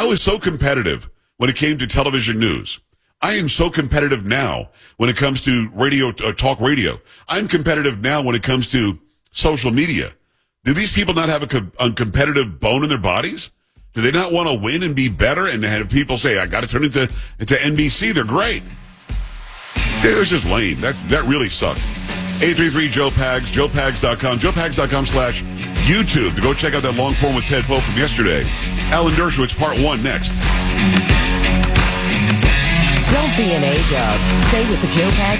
was so competitive when it came to television news. I am so competitive now when it comes to radio, talk radio. I'm competitive now when it comes to social media. Do these people not have a competitive bone in their bodies? Do they not want to win and be better and have people say, I got to turn into NBC? They're great. It was just lame. That really sucks. 833-JOE-PAGS, joepags.com, joepags.com/YouTube to go check out that long form with Ted Poe from yesterday. Alan Dershowitz, part 1 next. Don't be an A-dub. Stay with the Joe Pags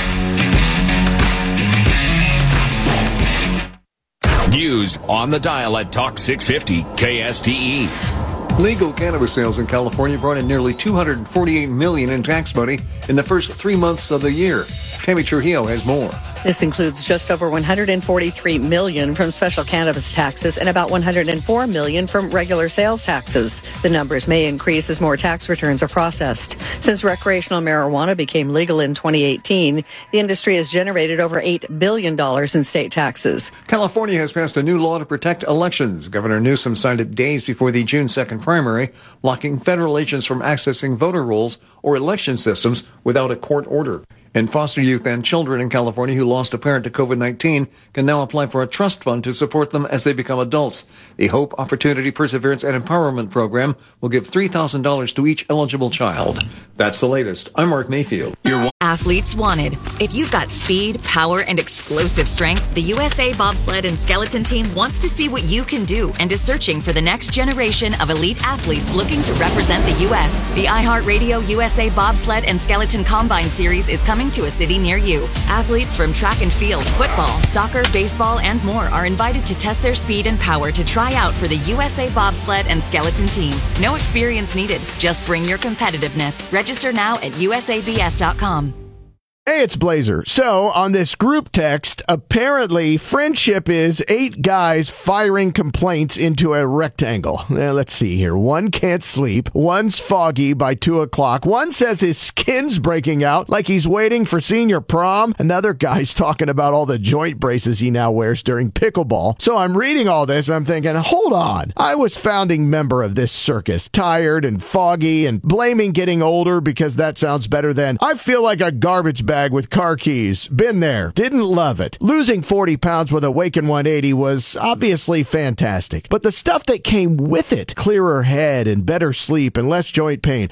Show. News on the dial at Talk 650 KSTE. Legal cannabis sales in California brought in nearly $248 million in tax money in the first 3 months of the year. Tammy Trujillo has more. This includes just over $143 million from special cannabis taxes and about $104 million from regular sales taxes. The numbers may increase as more tax returns are processed. Since recreational marijuana became legal in 2018, the industry has generated over $8 billion in state taxes. California has passed a new law to protect elections. Governor Newsom signed it days before the June 2nd primary, blocking federal agents from accessing voter rolls or election systems without a court order. And foster youth and children in California who lost a parent to COVID-19 can now apply for a trust fund to support them as they become adults. The Hope, Opportunity, Perseverance, and Empowerment Program will give $3,000 to each eligible child. That's the latest. I'm Mark Mayfield. Athletes wanted. If you've got speed, power, and explosive strength, the USA Bobsled and Skeleton Team wants to see what you can do and is searching for the next generation of elite athletes looking to represent the U.S. The iHeartRadio USA Bobsled and Skeleton Combine Series is coming to a city near you. Athletes from track and field, football, soccer, baseball, and more are invited to test their speed and power to try out for the USA Bobsled and Skeleton Team. No experience needed. Just bring your competitiveness. Register now at usabs.com. Hey, it's Blazer. So, on this group text, apparently friendship is 8 guys firing complaints into a rectangle. Now, let's see here. One can't sleep. One's foggy by 2 o'clock. One says his skin's breaking out like he's waiting for senior prom. Another guy's talking about all the joint braces he now wears during pickleball. So, I'm reading all this and I'm thinking, hold on. I was founding member of this circus, tired and foggy and blaming getting older because that sounds better than I feel like a garbage bag with car keys. Been there. Didn't love it. Losing 40 pounds with Awaken 180 was obviously fantastic. But the stuff that came with it, clearer head and better sleep and less joint pain.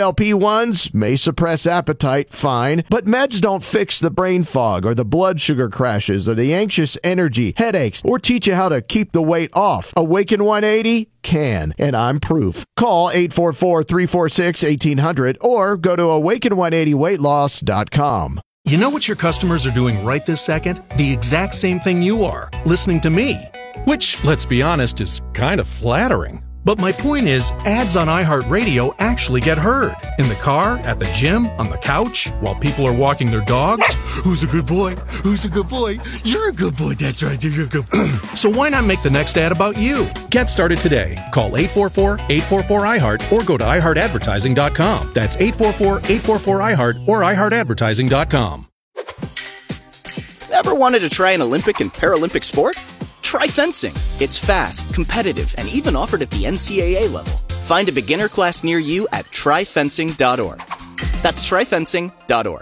GLP-1s may suppress appetite, fine. But meds don't fix the brain fog or the blood sugar crashes or the anxious energy, headaches, or teach you how to keep the weight off. Awaken 180 can, and I'm proof. Call 844-346-1800 or go to awaken180weightloss.com. You know what your customers are doing right this second? The exact same thing you are, listening to me. Which, let's be honest, is kind of flattering. But my point is, ads on iHeartRadio actually get heard. In the car, at the gym, on the couch, while people are walking their dogs. Who's a good boy? Who's a good boy? You're a good boy, that's right, you're a good boy. So why not make the next ad about you? Get started today. Call 844-844-iHeart or go to iHeartAdvertising.com. That's 844-844-iHeart or iHeartAdvertising.com. Ever wanted to try an Olympic and Paralympic sport? Try fencing. It's fast, competitive, and even offered at the NCAA level. Find a beginner class near you at tryfencing.org. That's tryfencing.org.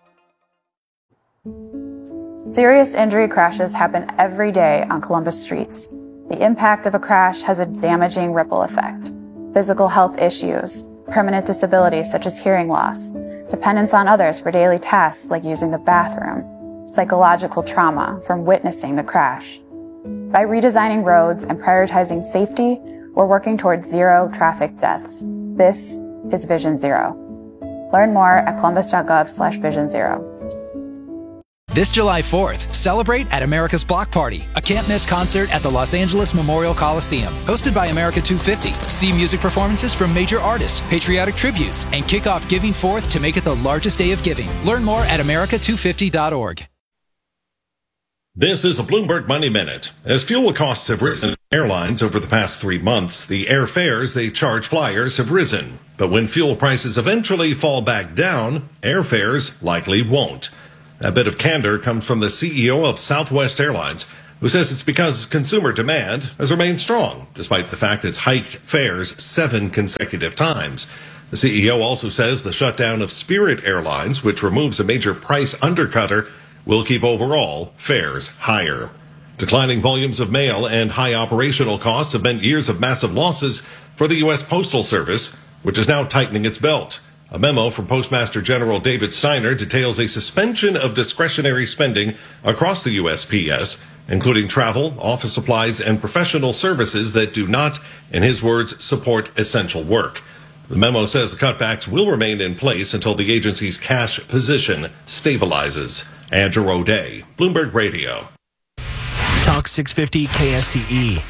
Serious injury crashes happen every day on Columbus streets. The impact of a crash has a damaging ripple effect. Physical health issues, permanent disabilities such as hearing loss, dependence on others for daily tasks like using the bathroom, psychological trauma from witnessing the crash. By redesigning roads and prioritizing safety, we're working towards zero traffic deaths. This is Vision Zero. Learn more at columbus.gov/Vision Zero. This July 4th, celebrate at America's Block Party, a can't-miss concert at the Los Angeles Memorial Coliseum. Hosted by America 250, see music performances from major artists, patriotic tributes, and kick off Giving Forth to make it the largest day of giving. Learn more at america250.org. This is a Bloomberg Money Minute. As fuel costs have risen in airlines over the past 3 months, the airfares they charge flyers have risen. But when fuel prices eventually fall back down, airfares likely won't. A bit of candor comes from the CEO of Southwest Airlines. who says it's because consumer demand has remained strong, despite the fact it's hiked fares 7 consecutive times. The CEO also says the shutdown of Spirit Airlines, which removes a major price undercutter, will keep overall fares higher. Declining volumes of mail and high operational costs have meant years of massive losses for the U.S. Postal Service, which is now tightening its belt. A memo from Postmaster General David Steiner details a suspension of discretionary spending across the USPS, including travel, office supplies, and professional services that do not, in his words, support essential work. The memo says the cutbacks will remain in place until the agency's cash position stabilizes. Andrew O'Day, Bloomberg Radio. Talk 650 KSTE.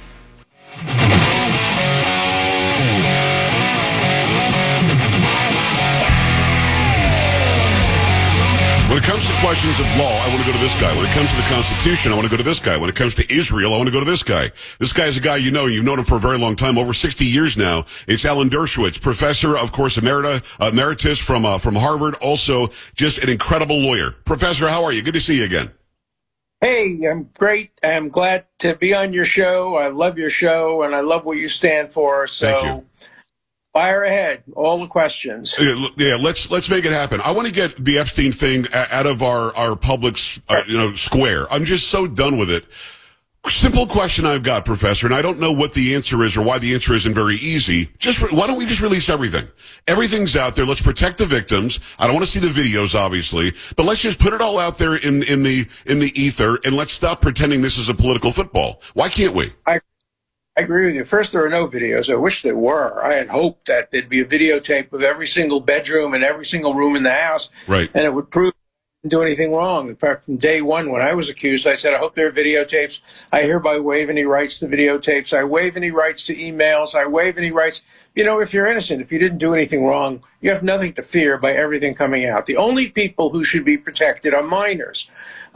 When it comes to questions of law, I want to go to this guy. When it comes to the Constitution, I want to go to this guy. When it comes to Israel, I want to go to this guy. This guy is a guy you know. You've known him for a very long time, over 60 years now. It's Alan Dershowitz, professor, of course, emeritus from Harvard, also just an incredible lawyer. Professor, how are you? Good to see you again. Hey, I'm great. I'm glad to be on your show. I love your show, and I love what you stand for. So. Thank you. Fire ahead, all the questions. Yeah, let's make it happen. I want to get the Epstein thing out of our public's square. I'm just so done with it. Simple question I've got, Professor, and I don't know what the answer is or why the answer isn't very easy. Why don't we just release everything? Everything's out there. Let's protect the victims. I don't want to see the videos, obviously, but let's just put it all out there in the ether, and let's stop pretending this is a political football. Why can't we? I agree with you. First, there are no videos. I wish there were. I had hoped that there'd be a videotape of every single bedroom and every single room in the house. Right. And it would prove I didn't do anything wrong. In fact, from day one, when I was accused, I said, I hope there are videotapes. I hereby waive any rights to videotapes. I waive any rights to emails. I waive any rights. You know, if you're innocent, if you didn't do anything wrong, you have nothing to fear by everything coming out. The only people who should be protected are minors.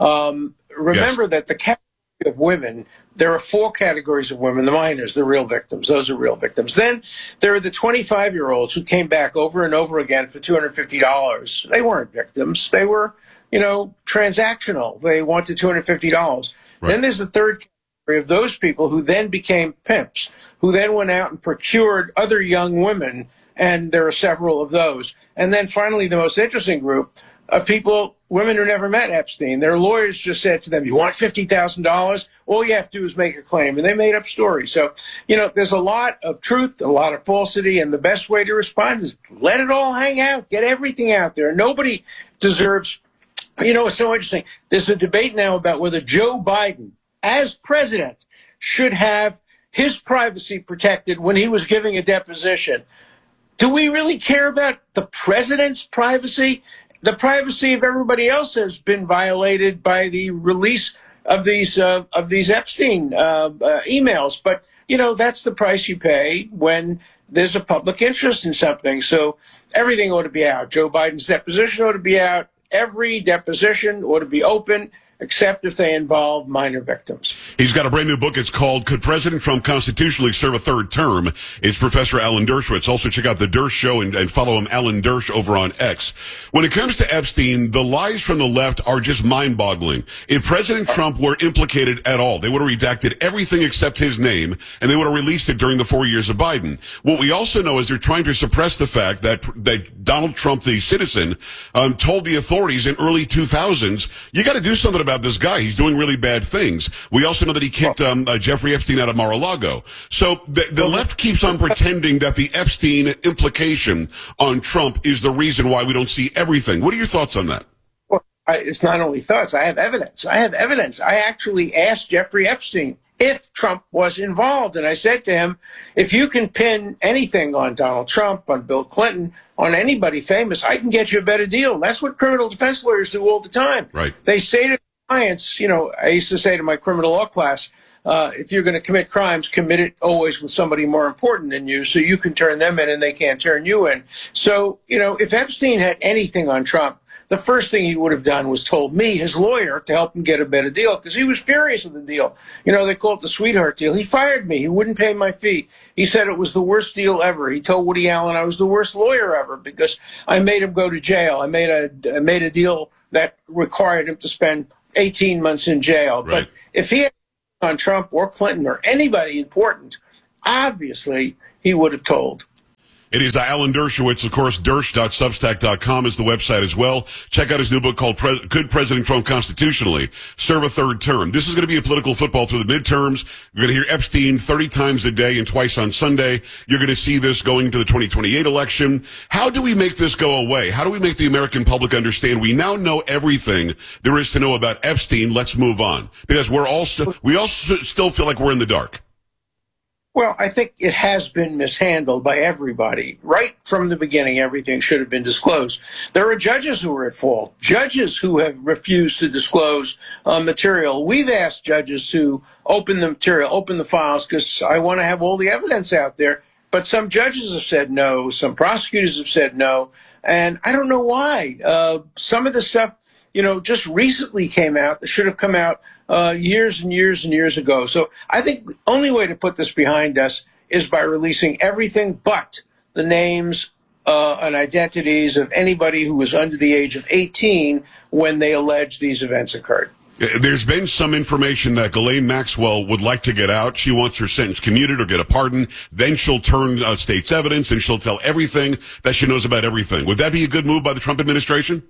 Remember that the category of women, there are 4 categories of women. The minors, the real victims. Those are real victims. Then there are the 25-year-olds who came back over and over again for $250. They weren't victims. They were, transactional. They wanted $250. Right. Then there's the third category of those people who then became pimps, who then went out and procured other young women, and there are several of those. And then finally, the most interesting group of people, women who never met Epstein. Their lawyers just said to them, you want $50,000? All you have to do is make a claim. And they made up stories. So, there's a lot of truth, a lot of falsity, and the best way to respond is let it all hang out. Get everything out there. Nobody deserves, it's so interesting. There's a debate now about whether Joe Biden, as president, should have his privacy protected when he was giving a deposition. Do we really care about the president's privacy? The privacy of everybody else has been violated by the release of these Epstein emails. But, that's the price you pay when there's a public interest in something. So everything ought to be out. Joe Biden's deposition ought to be out. Every deposition ought to be open, except if they involve minor victims. He's got a brand new book. It's called Could President Trump Constitutionally Serve a Third Term? It's Professor Alan Dershowitz. Also check out The Dersh Show and follow him, Alan Dersh, over on X. When it comes to Epstein, the lies from the left are just mind-boggling. If President Trump were implicated at all, they would have redacted everything except his name, and they would have released it during the 4 years of Biden. What we also know is they're trying to suppress the fact that Donald Trump, the citizen, told the authorities in early 2000s, you got to do something about this guy. He's doing really bad things. We also know that he kicked Jeffrey Epstein out of Mar-a-Lago. So the left keeps on pretending that the Epstein implication on Trump is the reason why we don't see everything. What are your thoughts on that? Well, it's not only thoughts. I have evidence. I actually asked Jeffrey Epstein if Trump was involved. And I said to him, if you can pin anything on Donald Trump, on Bill Clinton, on anybody famous, I can get you a better deal. That's what criminal defense lawyers do all the time. Right. They say to clients, I used to say to my criminal law class, if you're going to commit crimes, commit it always with somebody more important than you so you can turn them in and they can't turn you in. So, if Epstein had anything on Trump, the first thing he would have done was told me, his lawyer, to help him get a better deal because he was furious with the deal. They call it the sweetheart deal. He fired me. He wouldn't pay my fee. He said it was the worst deal ever. He told Woody Allen I was the worst lawyer ever because I made him go to jail. I made a deal that required him to spend 18 months in jail. Right. But If he had on Trump or Clinton or anybody important, obviously he would have told. It is Alan Dershowitz, of course. Dersh.substack.com is the website as well. Check out his new book called Could President Trump Constitutionally Serve a Third Term? This is going to be a political football through the midterms. You're going to hear Epstein 30 times a day and twice on Sunday. You're going to see this going to the 2028 election. How do we make this go away? How do we make the American public understand we now know everything there is to know about Epstein? Let's move on. Because we all still feel like we're in the dark. Well, I think it has been mishandled by everybody. Right from the beginning, everything should have been disclosed. There are judges who are at fault, judges who have refused to disclose material. We've asked judges to open the material, open the files, because I want to have all the evidence out there. But some judges have said no, some prosecutors have said no, and I don't know why. Some of the stuff, just recently came out that should have come out years and years and years ago. So I think the only way to put this behind us is by releasing everything but the names and identities of anybody who was under the age of 18 when they allege these events occurred. There's been some information that Ghislaine Maxwell would like to get out. She wants her sentence commuted or get a pardon. Then she'll turn state's evidence and she'll tell everything that she knows about everything. Would that be a good move by the Trump administration?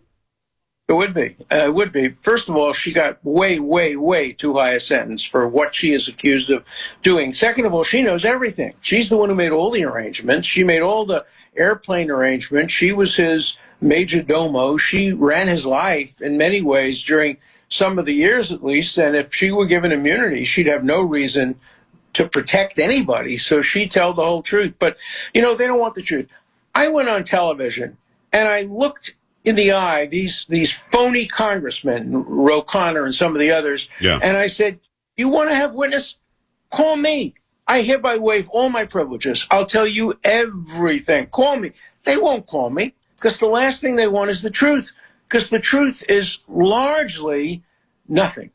It would be. It would be. First of all, she got way, way, way too high a sentence for what she is accused of doing. Second of all, she knows everything. She's the one who made all the arrangements. She made all the airplane arrangements. She was his major domo. She ran his life in many ways during some of the years at least. And if she were given immunity, she'd have no reason to protect anybody. So she'd tell the whole truth. But, they don't want the truth. I went on television and I looked in the eye these phony congressmen, Ro Khanna and some of the others, and I said, you want to have witness? Call me. I hereby waive all my privileges. I'll tell you everything. Call me. They won't call me because the last thing they want is the truth, because the truth is largely nothing.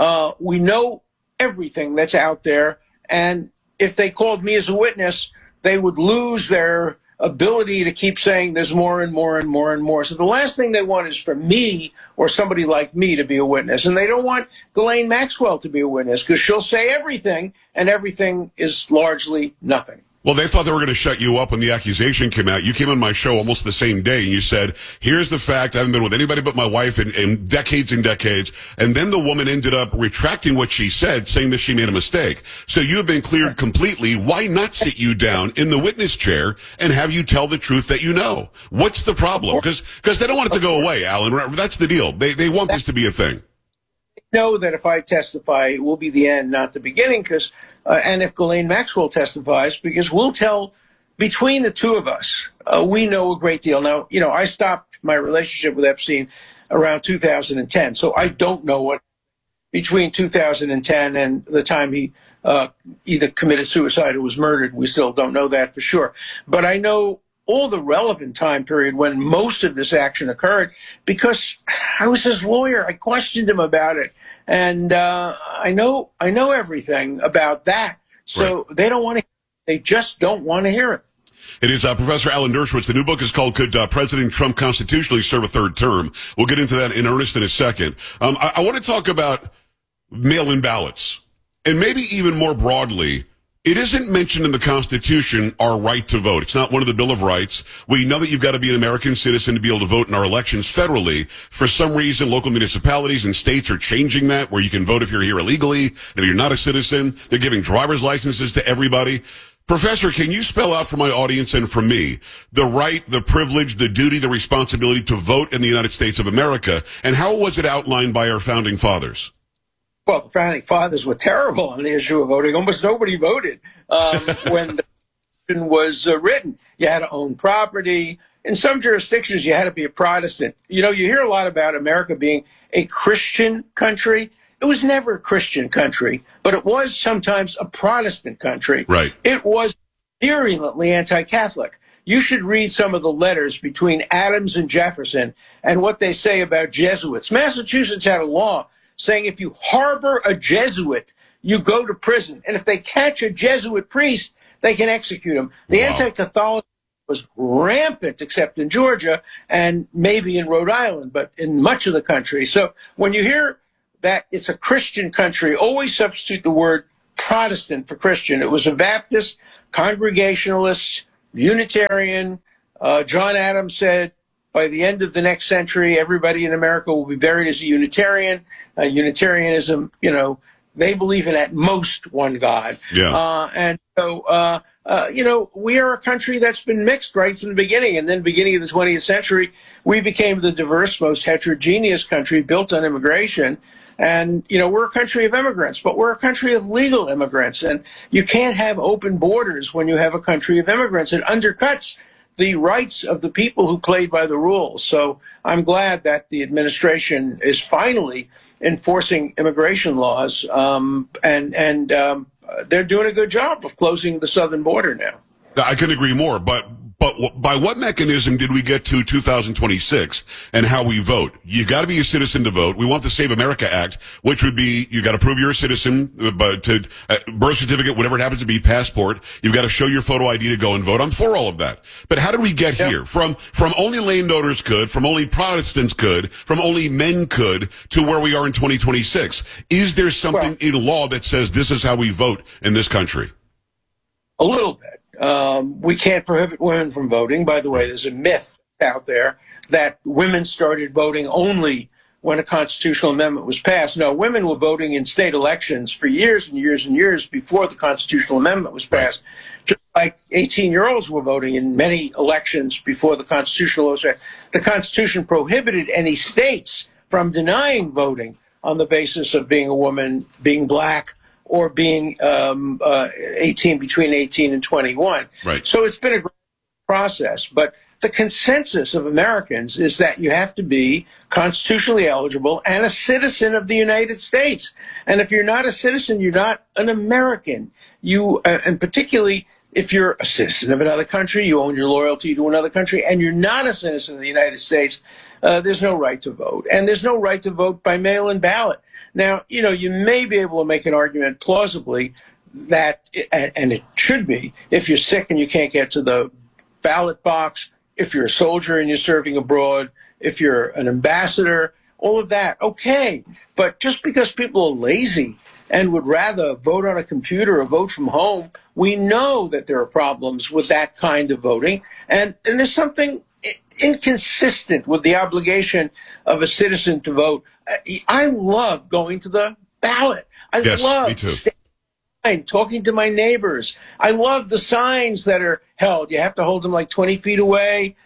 We know everything that's out there, and if they called me as a witness, they would lose their ability to keep saying there's more and more and more and more. So the last thing they want is for me or somebody like me to be a witness. And they don't want Ghislaine Maxwell to be a witness because she'll say everything, and everything is largely nothing. Well, they thought they were going to shut you up when the accusation came out. You came on my show almost the same day, and you said, here's the fact. I haven't been with anybody but my wife in decades and decades. And then the woman ended up retracting what she said, saying that she made a mistake. So you have been cleared completely. Why not sit you down in the witness chair and have you tell the truth that you know? What's the problem? Because they don't want it to go away, Alan. That's the deal. They want this to be a thing. Know that if I testify, it will be the end, not the beginning, because and if Ghislaine Maxwell testifies, because we'll tell, between the two of us, we know a great deal. Now, I stopped my relationship with Epstein around 2010, so I don't know what between 2010 and the time he either committed suicide or was murdered. We still don't know that for sure. But I know all the relevant time period when most of this action occurred because I was his lawyer. I questioned him about it. And I know everything about that. So They don't want to. They just don't want to hear it. It is Professor Alan Dershowitz. The new book is called Could President Trump Constitutionally Serve a Third Term? We'll get into that in earnest in a second. I want to talk about mail-in ballots. And maybe even more broadly, it isn't mentioned in the Constitution, our right to vote. It's not one of the Bill of Rights. We know that you've got to be an American citizen to be able to vote in our elections federally. For some reason, local municipalities and states are changing that, where you can vote if you're here illegally, and if you're not a citizen. They're giving driver's licenses to everybody. Professor, can you spell out for my audience and for me the right, the privilege, the duty, the responsibility to vote in the United States of America, and how was it outlined by our founding fathers? Well, the founding fathers were terrible on the issue of voting. Almost nobody voted when the Constitution was written. You had to own property. In some jurisdictions, you had to be a Protestant. You hear a lot about America being a Christian country. It was never a Christian country, but it was sometimes a Protestant country. Right. It was virulently anti-Catholic. You should read some of the letters between Adams and Jefferson and what they say about Jesuits. Massachusetts had a law saying if you harbor a Jesuit, you go to prison. And if they catch a Jesuit priest, they can execute him. The anti-Catholicism was rampant, except in Georgia and maybe in Rhode Island, but in much of the country. So when you hear that it's a Christian country. Always substitute the word Protestant for Christian. It was a Baptist, Congregationalist, Unitarian. John Adams said, by the end of the next century, everybody in America will be buried as a Unitarian. Unitarianism, they believe in at most one God. Yeah. And so, we are a country that's been mixed right from the beginning. And then beginning of the 20th century, we became the diverse, most heterogeneous country built on immigration. And, we're a country of immigrants, but we're a country of legal immigrants. And you can't have open borders when you have a country of immigrants. It undercuts the rights of the people who played by the rules. So I'm glad that the administration is finally enforcing immigration laws, and they're doing a good job of closing the southern border now. I couldn't agree more, but by what mechanism did we get to 2026 and how we vote? You got to be a citizen to vote. We want the Save America Act, which would be you got to prove you're a citizen, but to birth certificate, whatever it happens to be, passport. You've got to show your photo ID to go and vote. I'm for all of that. But how did we get here? From only landowners could, from only Protestants could, from only men could, to where we are in 2026? Is there something in law that says this is how we vote in this country? A little bit. We can't prohibit women from voting. By the way, there's a myth out there that women started voting only when a constitutional amendment was passed. No, women were voting in state elections for years and years and years before the constitutional amendment was passed. Just like 18-year-olds were voting in many elections before the constitutional law was passed. The Constitution prohibited any states from denying voting on the basis of being a woman, being black, or being between 18 and 21. Right. So it's been a great process. But the consensus of Americans is that you have to be constitutionally eligible and a citizen of the United States. And if you're not a citizen, you're not an American. And particularly if you're a citizen of another country, you own your loyalty to another country, and you're not a citizen of the United States, there's no right to vote. And there's no right to vote by mail-in ballot. Now, you may be able to make an argument plausibly that, and it should be, if you're sick and you can't get to the ballot box, if you're a soldier and you're serving abroad, if you're an ambassador, all of that, okay. But just because people are lazy and would rather vote on a computer or vote from home, we know that there are problems with that kind of voting. And there's something inconsistent with the obligation of a citizen to vote. I love going to the ballot. I love staying, talking to my neighbors. I love the signs that are held. You have to hold them like 20 feet away.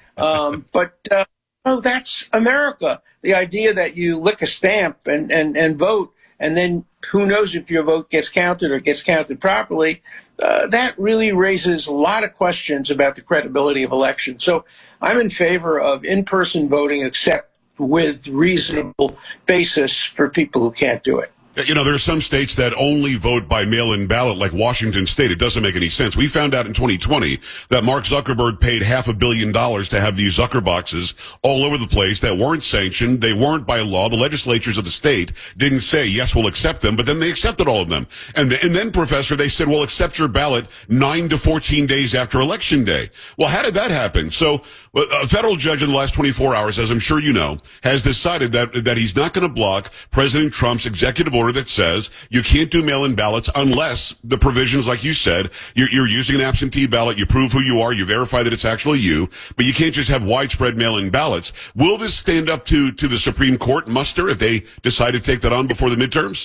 But that's America. The idea that you lick a stamp and vote, and then who knows if your vote gets counted or gets counted properly, that really raises a lot of questions about the credibility of elections. So I'm in favor of in-person voting, except with reasonable basis for people who can't do it. There are some states that only vote by mail-in ballot, like Washington State. It doesn't make any sense. We found out in 2020 that Mark Zuckerberg paid $500 million to have these Zucker boxes all over the place that weren't sanctioned. They weren't by law. The legislatures of the state didn't say, yes, we'll accept them, but then they accepted all of them. And then, Professor, they said, we'll accept your ballot 9 to 14 days after Election Day. Well, how did that happen? So a federal judge in the last 24 hours, as I'm sure you know, has decided that he's not going to block President Trump's executive order that says you can't do mail-in ballots unless the provisions, like you said, you're using an absentee ballot, you prove who you are, you verify that it's actually you, but you can't just have widespread mail-in ballots. Will this stand up to the Supreme Court muster if they decide to take that on before the midterms?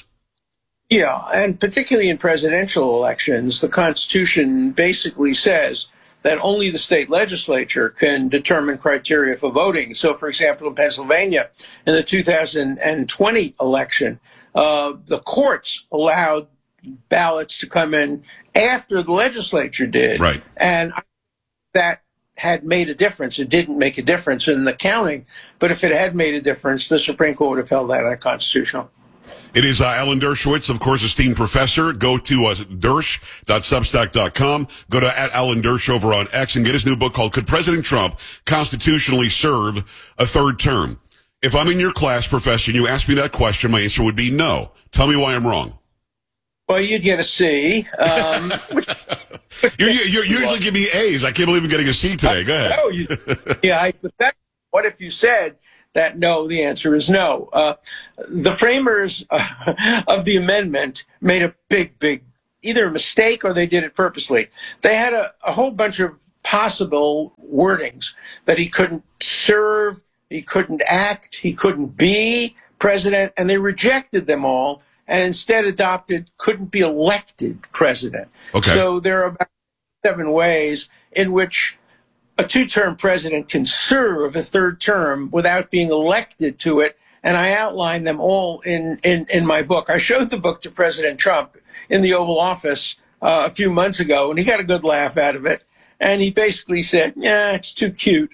Yeah, and particularly in presidential elections, the Constitution basically says that only the state legislature can determine criteria for voting. So, for example, in Pennsylvania, in the 2020 election, the courts allowed ballots to come in after the legislature did. Right. And that had made a difference. It didn't make a difference in the counting, but if it had made a difference, the Supreme Court would have held that unconstitutional. It is Alan Dershowitz, of course, esteemed professor. Go to dersh.substack.com. Go to @AlanDersh over on X and get his new book called Could President Trump Constitutionally Serve a Third Term? If I'm in your class, Professor, and you ask me that question, my answer would be no. Tell me why I'm wrong. Well, you'd get a C. You usually give me A's. I can't believe I'm getting a C today. Go ahead. What if you said that no, the answer is no. The framers of the amendment made a big, either a mistake or they did it purposely. They had a whole bunch of possible wordings that he couldn't serve, he couldn't act, he couldn't be president, and they rejected them all and instead adopted couldn't be elected president. Okay. So there are about 7 ways in which a 2-term president can serve a 3rd term without being elected to it, and I outline them all in my book. I showed the book to President Trump in the Oval Office a few months ago, and he got a good laugh out of it. And he basically said, yeah, it's too cute.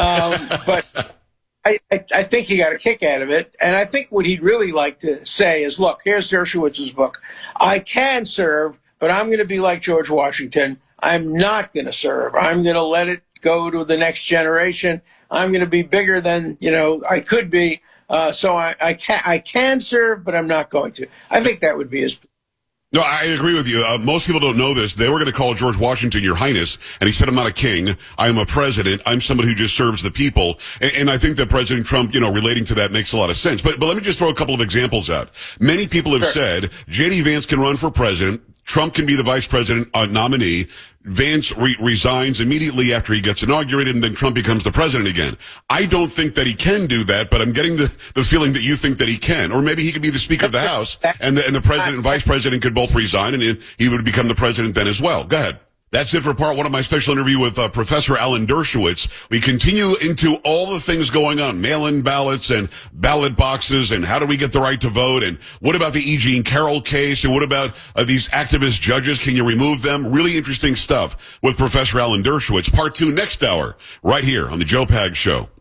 But I think he got a kick out of it. And I think what he'd really like to say is, look, here's Dershowitz's book. I can serve, but I'm going to be like George Washington. I'm not going to serve. I'm going to let it go to the next generation. I'm going to be bigger than, I could be. So I can serve, but I'm not going to. I think that would be his. No, I agree with you. Most people don't know this. They were going to call George Washington Your Highness, and he said, I'm not a king. I'm a president. I'm somebody who just serves the people. And I think that President Trump, relating to that makes a lot of sense. But let me just throw a couple of examples out. Many people have said J.D. Vance can run for president. Trump can be the vice president nominee. Vance resigns immediately after he gets inaugurated, and then Trump becomes the president again. I don't think that he can do that, but I'm getting the feeling that you think that he can. Or maybe he could be the Speaker of the House, and the president and vice president could both resign, and he would become the president then as well. Go ahead. That's it for part 1 of my special interview with Professor Alan Dershowitz. We continue into all the things going on, mail-in ballots and ballot boxes, and how do we get the right to vote, and what about the E. Jean Carroll case, and what about these activist judges? Can you remove them? Really interesting stuff with Professor Alan Dershowitz. Part 2 next hour, right here on the Joe Pags Show.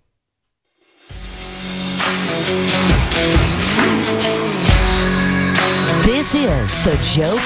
This is the Joe